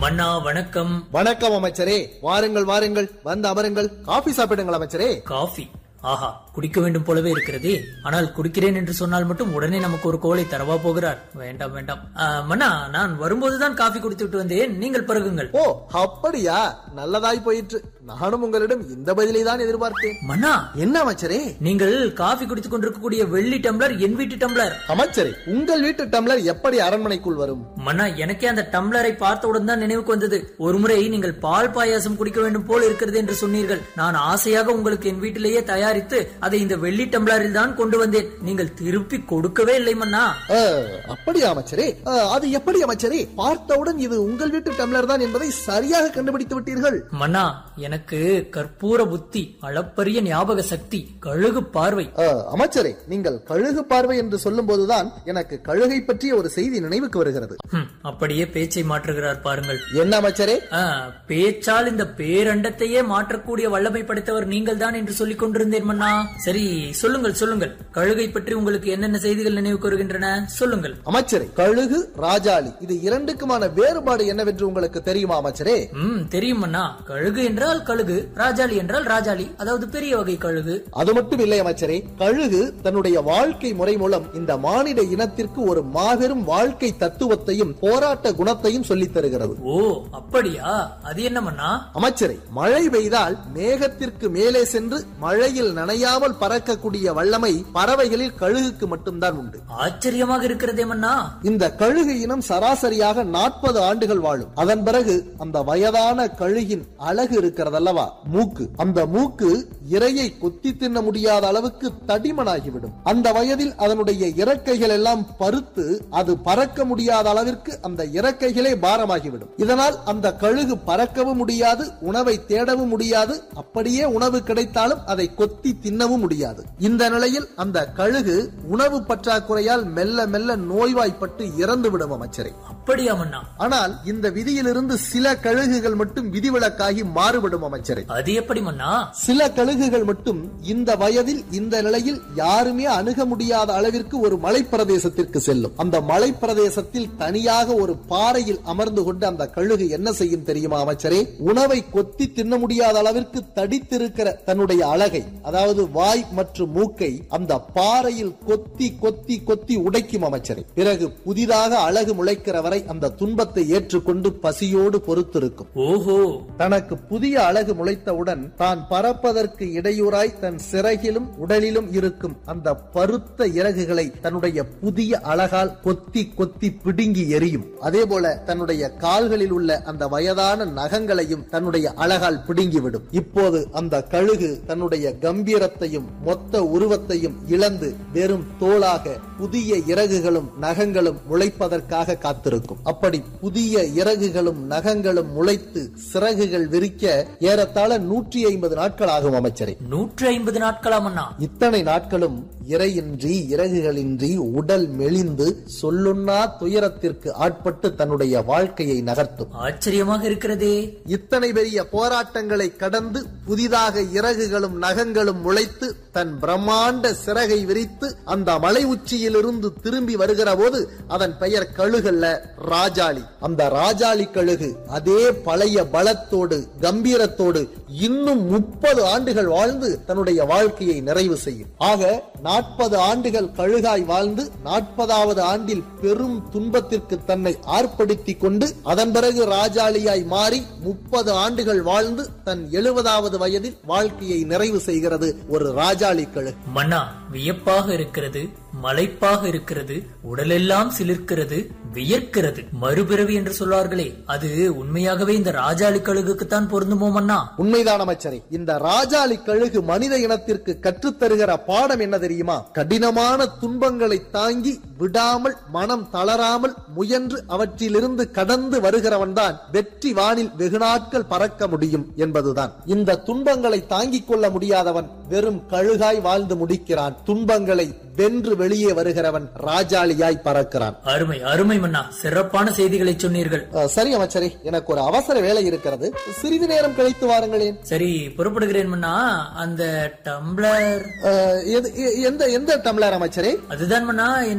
மன்னா வணக்கம். வணக்கம் அமைச்சரே. வாருங்கள் வாருங்கள், வந்து அமருங்கள். காபி சாப்பிடுங்கள் அமைச்சரே. காஃபி? ஆஹா, குடிக்க வேண்டும் போலவே இருக்கிறதே. ஆனால் குடிக்கிறேன் என்று சொன்னால் மட்டும் உடனே நமக்கு ஒரு கோலை தரவா போகிறார். வேண்டாம் வேண்டாம். மன்னா, நான் வரும்போதுதான் காஃபி குடித்து விட்டு வந்தேன். நீங்கள் பருகுங்கள். ஓ அப்படியா, நல்லதாய் போயிற்று. நானும் உங்களிடம் இந்த பதிலை தான் எதிர்பார்த்தேன். மன்னா, என்ன அமைச்சரே? நீங்கள் காஃபி குடித்துக் கொண்டிருக்கக்கூடிய வெள்ளி டம்ளர் என் வீட்டு டம்ளர். அமைச்சரே, உங்கள் வீட்டு டம்ளர் எப்படி அரண்மனைக்குள் வரும்? மன்னா, எனக்கே அந்த டம்ளரை பார்த்தவுடன் தான் நினைவுக்கு வந்தது. ஒருமுறை நீங்கள் பால் பாயாசம் குடிக்க வேண்டும் போல் இருக்கிறது என்று சொன்னீர்கள். நான் ஆசையாக உங்களுக்கு என் வீட்டிலேயே தயாரித்து அதை இந்த வெள்ளி டம்ளரில் தான் கொண்டு வந்தேன். நீங்கள் திருப்பி கொடுக்கவே இல்லை மன்னா. அப்படியா அமைச்சரே? அது எப்படி அமைச்சரே? பார்த்தவுடன் இது உங்கள் வீட்டு டம்ளர் தான் என்பதை சரியாக கண்டுபிடித்து விட்டீர்கள். மன்னா, எனக்கு கற்பூர புத்தி, அளப்பரிய ஞாபக சக்தி, கழுகு பார்வை. அமைச்சரே, நீங்கள் கழுகு பார்வை என்று சொல்லும் போதுதான் எனக்கு கழுகை பற்றிய ஒரு செய்தி நினைவுக்கு வருகிறது. அப்படியே பேச்சை மாற்றுகிறார் பாருங்கள். என்ன அமைச்சரே? பேச்சால் இந்த பேரண்டத்தையே மாற்றக்கூடிய வல்லமை படைத்தவர் நீங்கள் தான் என்று சொல்லிக் கொண்டிருந்தேன் மன்னா. சரி, சொல்லுங்கள் சொல்லுங்கள். கழுகை பற்றி உங்களுக்கு என்னென்ன செய்திகள் நினைவுக்கு வருகின்றன? சொல்லுங்கள். அமைச்சரே, கழுகு, ராஜாளி, இது இரண்டுக்குமான வேறுபாடு என்னவென்று உங்களுக்கு தெரியுமா அமைச்சரே? தெரியும் மன்னா. கழுகு என்றால் கழுகு, ராஜாளி என்றால் ராஜாளி, அதாவது பெரிய வகை கழுகு. அது மட்டும் இல்லை அமைச்சரே, கழுகு தன்னுடைய வாழ்க்கை முறை மூலம் இந்த மானிட இனத்திற்கு ஒரு மாபெரும் வாழ்க்கை தத்துவத்தையும் போராட்ட குணத்தையும் சொல்லித் தருகிறது. ஓ அப்படியா? அது என்ன மன்னா? அமைச்சரே, மழை பெய்தால் மேகத்திற்கு மேலே சென்று மழையில் நனையாமல் பறக்கக்கூடிய வல்லமை பறவைகளில் கழுகுக்கு மட்டும்தான் உண்டு. ஆச்சரியமாக இருக்கிறதே மன்னா. இந்த கழுகு இனம் சராசரியாக 40 ஆண்டுகள் வாழும். அதன் பிறகு அந்த வயதான கழுகின் அழகு இருக்கிறதல்லவா, மூக்கு, அந்த மூக்கு இரையை கொத்தி தின்ன முடியாத அளவுக்கு தடிமனாகிவிடும். அந்த வயதில் அதனுடைய இறக்கைகள் எல்லாம் பருத்து அது பறக்க முடியாத அளவிற்கு அந்த இறக்கைகளே பாரமாகிவிடும். இதனால் அந்த கழுகு பறக்கவும் முடியாது, உணவை தேடவும் முடியாது, அப்படியே உணவு கிடைத்தாலும் அதை கொத்தி தின்னவும் முடியாது. இந்த நிலையில் அந்த கழுகு உணவு பற்றாக்குறையால் மெல்ல மெல்ல நோய்வாய்ப்பட்டு இறந்துவிடும் அமைச்சரே. அப்படியா மன்னா? ஆனால் இந்த விதியிலிருந்து சில கழுகுகள் மட்டும் விதிவிலக்காகி மாறுபடும் அமைச்சரே. அது எப்படி மன்னா? சில கழுகுகள் மட்டும் இந்த வயதில் இந்த நிலையில் யாருமே அணுக முடியாத அளவிற்கு ஒரு மலைப்பிரதேசத்திற்கு செல்லும். அந்த மலைப்பிரதேசத்தில் தனியாக ஒரு பாறையில் அமர்ந்து கொண்டு அந்த கழுகு என்ன செய்யும் தெரியுமா அமைச்சரே? உணவை கொத்தி தின்ன முடியாத அளவிற்கு தடித்திருக்கிற தன்னுடைய அழகை, அதாவது வாய் மற்றும் மூக்கை அந்த பாறையில் கொத்தி கொத்தி கொத்தி உடைக்கும் அமைச்சரே. பிறகு புதிதாக அழகு முளைக்கிற வரை அந்த துன்பத்தை ஏற்றுக்கொண்டு பசியோடு பொறுத்திருக்கும். ஓஹோ. தனக்கு புதிய அழகு முளைத்தவுடன் தான் பறப்பதற்கு இடையூறாய் தன் சிறகிலும் உடலிலும் இருக்கும் அந்த பருத்த இறகுகளை தன்னுடைய புதிய அழகால் கொத்தி கொத்தி பிடுங்கி எரியும். அதே போல தன்னுடைய கால்களில் உள்ள அந்த வயதான நகங்களையும் தன்னுடைய அழகால் பிடுங்கிவிடும். இப்போது அந்த கழுகு தன்னுடைய கம்பீரத்தையும் மொத்த உருவத்தையும் இழந்து வெறும் தோளாக புதிய இறகுகளும் நகங்களும் முளைப்பதற்காக காத்திருக்கும். அப்படி புதிய இறகுகளும் நகங்களும் முளைத்து சிறகுகள் விரிக்க ஏறத்தாழ 150 நாட்கள் ஆகும் அமைச்சரே. 150 நாட்களாமண்ணா? இத்தனை நாட்களும் இறையின்றி இறகுகளின்றி உடல் மெலிந்து சொல்லுண்ணா துயரத்திற்கு ஆட்பட்டு தன்னுடைய வாழ்க்கையை நகர்த்தும். ஆச்சரியமாக இருக்கிறதே. இத்தனை பெரிய போராட்டங்களை கடந்து புதிதாக இறகுகளும் நகங்களும் முளைத்து தன் பிரம்மாண்ட சிறகை விரித்து அந்த மலை உச்சியிலிருந்து திரும்பி வருகிற போது அதன் பெயர் கழுகல்ல, ராஜாளி. அந்த ராஜாளி கழுகு அதே பழைய பலத்தோடு கம்பீரத்தோடு இன்னும் 30 ஆண்டுகள் வாழ்ந்து தன்னுடைய வாழ்க்கையை நிறைவு செய்யும். ஆக 40 ஆண்டுகள் கழுகாய் வாழ்ந்து 40வது ஆண்டில் பெரும் துன்பத்திற்கு தன்னை ஆர்ப்படுத்திக் கொண்டு அதன் பிறகு ராஜாளியாய் மாறி 30 ஆண்டுகள் வாழ்ந்து தன் 70வது வயதில் வாழ்க்கையை நிறைவு செய்கிறது ஒரு ராஜாளி கழுகு. மன்னா, வியப்பாக இருக்கிறது, மலைப்பாக இருக்கிறது, உடலெல்லாம் சிலிர்க்கிறது, வியர்க்கிறது. மறுபிறவி என்று சொல்வார்களே, அது உண்மையாகவே இந்த ராஜாளி கழுகுக்குத்தான் பொருந்துமோ மன்னா? உண்மைதான் அமைச்சரே. இந்த ராஜாளி கழுகு மனித இனத்திற்கு கற்றுத்தருகிற பாடம் என்ன தெரியுமா? கடினமான துன்பங்களை தாங்கி விடாமல் மனம் தளராமல் முயன்று அவற்றிலிருந்து கடந்து வருகிறவன் தான் வெற்றி வானில் வெகு நாட்கள் பறக்க முடியும் என்பதுதான். இந்த துன்பங்களை தாங்கிக் கொள்ள முடியாதவன் வெறும் கழுகாய் வாழ்ந்து முடிக்கிறான். துன்பங்களை வென்று வெளியே வருகிறவன் ராஜாளியாய் பறக்கிறான். அருமை அருமை மன்னா, சிறப்பான செய்திகளை சொன்னீர்கள். சரி அமைச்சரே, எனக்கு ஒரு அவசர வேலை இருக்கிறது, சிறிது நேரம் கழித்து வாருங்களேன். சரி, புறப்படுகிறேன் மன்னா. அந்த டம்ளர் எந்த டம்ளர் அமைச்சரே? அதுதான் மன்னா